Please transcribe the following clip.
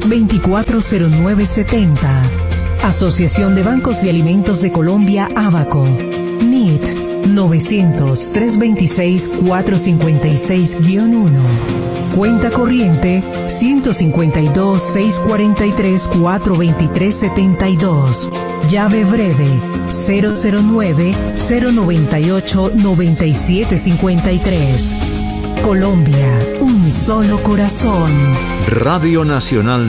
240970. Asociación de Bancos y Alimentos de Colombia, Abaco. NIT 900-326-456-1. Cuenta corriente 152-643-423-72. Llave breve 009-098-9753. Colombia, un solo corazón. Radio Nacional